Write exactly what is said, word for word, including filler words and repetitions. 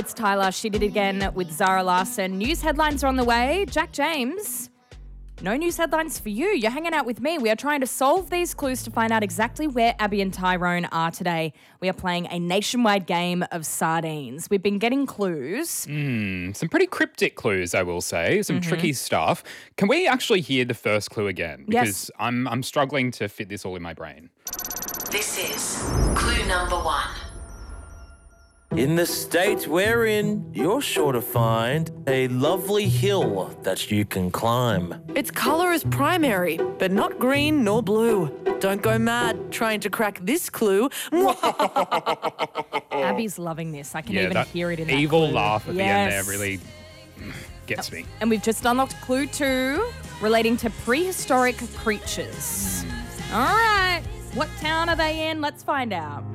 It's Tyler. She did it again with Zara Larson. News headlines are on the way. Jack James, no news headlines for you. You're hanging out with me. We are trying to solve these clues to find out exactly where Abby and Tyrone are today. We are playing a nationwide game of sardines. We've been getting clues. Mm, some pretty cryptic clues, I will say. Some mm-hmm. tricky stuff. Can we actually hear the first clue again? Because yes. I'm I'm struggling to fit this all in my brain. This is clue number one. In the state we're in, you're sure to find a lovely hill that you can climb. Its colour is primary, but not green nor blue. Don't go mad trying to crack this clue. Abby's loving this. I can yeah, even that hear it in that evil clue. laugh at yes. the end there really gets me. And we've just unlocked clue two, relating to prehistoric creatures. Mm. All right. What town are they in? Let's find out.